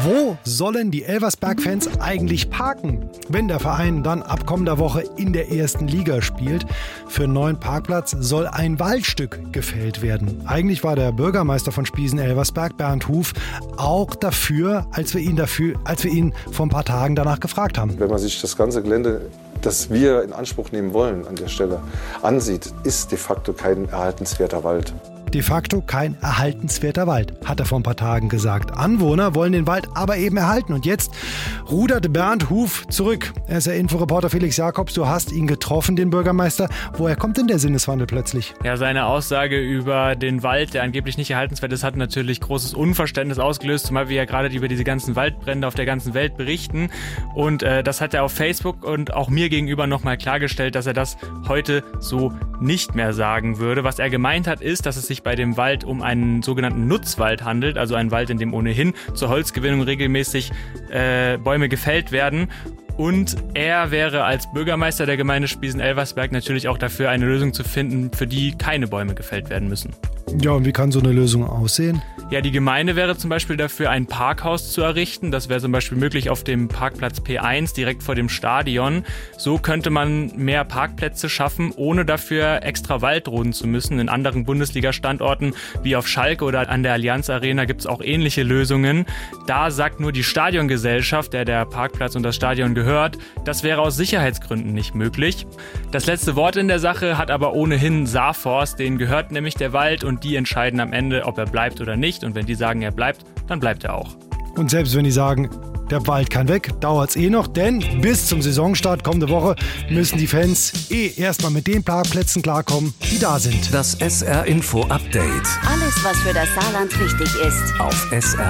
Wo sollen die Elversberg-Fans eigentlich parken, wenn der Verein dann ab kommender Woche in der ersten Liga spielt? Für einen neuen Parkplatz soll ein Waldstück gefällt werden. Eigentlich war der Bürgermeister von Spiesen-Elversberg, Bernd Huf, auch dafür, als wir ihn vor ein paar Tagen danach gefragt haben. Wenn man sich das ganze Gelände, das wir in Anspruch nehmen wollen, an der Stelle ansieht, ist de facto kein erhaltenswerter Wald. De facto kein erhaltenswerter Wald, hat er vor ein paar Tagen gesagt. Anwohner wollen den Wald aber eben erhalten. Und jetzt rudert Bernd Huf zurück. Er ist der Inforeporter Felix Jakobs. Du hast ihn getroffen, den Bürgermeister. Woher kommt denn der Sinneswandel plötzlich? Ja, seine Aussage über den Wald, der angeblich nicht erhaltenswert ist, hat natürlich großes Unverständnis ausgelöst, zumal wir ja gerade über diese ganzen Waldbrände auf der ganzen Welt berichten. Und das hat er auf Facebook und auch mir gegenüber nochmal klargestellt, dass er das heute so nicht mehr sagen würde. Was er gemeint hat, ist, dass es sich bei dem Wald um einen sogenannten Nutzwald handelt, also einen Wald, in dem ohnehin zur Holzgewinnung regelmäßig Bäume gefällt werden. Und er wäre als Bürgermeister der Gemeinde Spiesen-Elversberg natürlich auch dafür, eine Lösung zu finden, für die keine Bäume gefällt werden müssen. Ja, und wie kann so eine Lösung aussehen? Ja, die Gemeinde wäre zum Beispiel dafür, ein Parkhaus zu errichten. Das wäre zum Beispiel möglich auf dem Parkplatz P1, direkt vor dem Stadion. So könnte man mehr Parkplätze schaffen, ohne dafür extra Wald roden zu müssen. In anderen Bundesliga-Standorten wie auf Schalke oder an der Allianz Arena gibt es auch ähnliche Lösungen. Da sagt nur die Stadiongesellschaft, der Parkplatz und das Stadion gehört, das wäre aus Sicherheitsgründen nicht möglich. Das letzte Wort in der Sache hat aber ohnehin Saarforst, denen gehört nämlich der Wald und die entscheiden am Ende, ob er bleibt oder nicht. Und wenn die sagen, er bleibt, dann bleibt er auch. Und selbst wenn die sagen, der Wald kann weg, dauert es noch, denn bis zum Saisonstart kommende Woche müssen die Fans erstmal mit den Parkplätzen klarkommen, die da sind. Das SR Info Update. Alles, was für das Saarland wichtig ist. Auf SR